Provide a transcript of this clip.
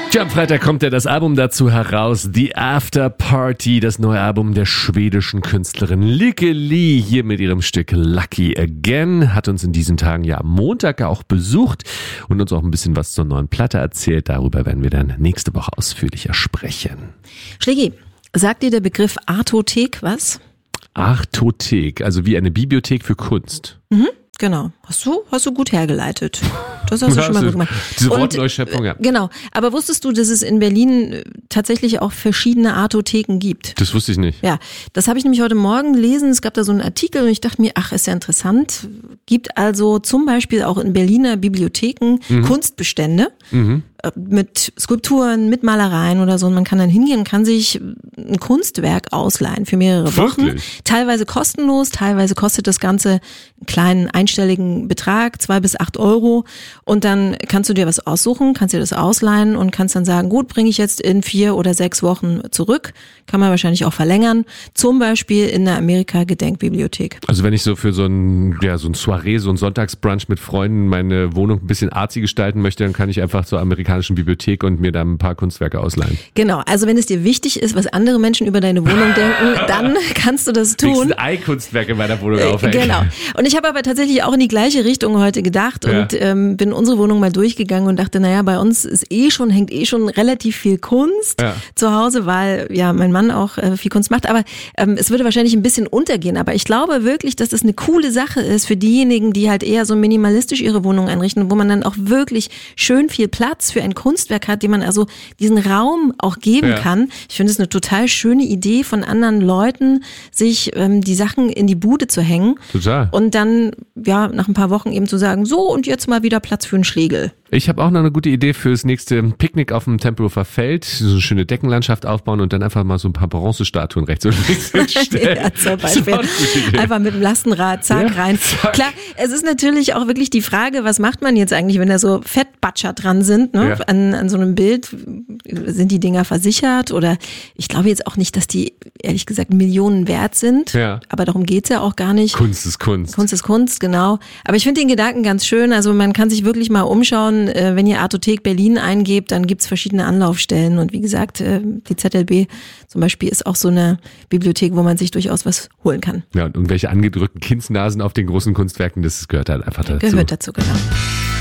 Tja, am Freitag kommt ja das Album dazu heraus, The After Party, das neue Album der schwedischen Künstlerin Lykke Li, hier mit ihrem Stück Lucky Again, hat uns in diesen Tagen ja am Montag auch besucht und uns auch ein bisschen was zur neuen Platte erzählt. Darüber werden wir dann nächste Woche ausführlicher sprechen. Schlägi, sagt dir der Begriff Artothek was? Artothek, also wie eine Bibliothek für Kunst. Mhm. Genau. Hast du gut hergeleitet. Das hast du schon mal gut gemacht. Diese Wortneuschöpfung, ja. Genau. Aber wusstest du, dass es in Berlin tatsächlich auch verschiedene Artotheken gibt? Das wusste ich nicht. Ja, das habe ich nämlich heute Morgen gelesen. Es gab da so einen Artikel und ich dachte mir, ach, ist ja interessant. Gibt also zum Beispiel auch in Berliner Bibliotheken Kunstbestände mit Skulpturen, mit Malereien oder so. Und man kann dann hingehen und kann sich ein Kunstwerk ausleihen für mehrere Wochen. Wirklich? Teilweise kostenlos, teilweise kostet das Ganze einen kleinen einstelligen Betrag, 2 bis 8 Euro. Und dann kannst du dir was aussuchen, kannst dir das ausleihen und kannst dann sagen, gut, bringe ich jetzt in 4 oder 6 Wochen zurück. Kann man wahrscheinlich auch verlängern. Zum Beispiel in der Amerika-Gedenkbibliothek. Also wenn ich so für so ein Soiree, so ein Sonntagsbrunch mit Freunden meine Wohnung ein bisschen artsy gestalten möchte, dann kann ich einfach zur amerikanischen Bibliothek und mir da ein paar Kunstwerke ausleihen. Genau, also wenn es dir wichtig ist, was andere Menschen über deine Wohnung denken, dann kannst du das tun. Ein Ei-Kunstwerk in meiner Wohnung aufhängen. Genau. Und ich habe aber tatsächlich auch in die gleiche Richtung heute gedacht und bin unsere Wohnung mal durchgegangen und dachte, naja, bei uns ist hängt schon relativ viel Kunst zu Hause, weil ja mein Mann auch viel Kunst macht, aber es würde wahrscheinlich ein bisschen untergehen, aber ich glaube wirklich, dass das eine coole Sache ist für diejenigen, die halt eher so minimalistisch ihre Wohnung einrichten, wo man dann auch wirklich schön viel Platz für ein Kunstwerk hat, dem man also diesen Raum auch geben kann. Ich finde es eine total schöne Idee von anderen Leuten, sich die Sachen in die Bude zu hängen. Total. Und dann nach ein paar Wochen eben zu sagen, so und jetzt mal wieder Platz für einen Schlegel. Ich habe auch noch eine gute Idee fürs nächste Picknick auf dem Tempelhofer Feld. So eine schöne Deckenlandschaft aufbauen und dann einfach mal so ein paar Bronzestatuen rechts und links hinstellen. Ja, zum Beispiel. Einfach mit dem Lastenrad, zack, rein. Zack. Klar, es ist natürlich auch wirklich die Frage, was macht man jetzt eigentlich, wenn da so Fettbatscher dran sind, ne? An so einem Bild. Sind die Dinger versichert? Oder ich glaube jetzt auch nicht, dass die, ehrlich gesagt, Millionen wert sind. Ja. Aber darum geht's ja auch gar nicht. Kunst ist Kunst. Kunst ist Kunst, genau. Aber ich finde den Gedanken ganz schön. Also man kann sich wirklich mal umschauen. Wenn ihr Artothek Berlin eingebt, dann gibt's verschiedene Anlaufstellen. Und wie gesagt, die ZLB zum Beispiel ist auch so eine Bibliothek, wo man sich durchaus was holen kann. Ja, und irgendwelche angedrückten Kindsnasen auf den großen Kunstwerken, das gehört halt einfach dazu. Gehört dazu, genau.